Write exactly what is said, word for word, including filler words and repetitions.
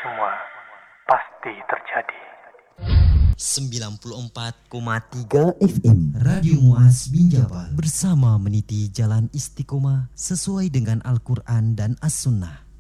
semua pasti terjadi. sembilan puluh empat koma tiga F M Radio Muaz Binjabal bersama meniti jalan istiqomah sesuai dengan Al-Quran dan As-Sunnah.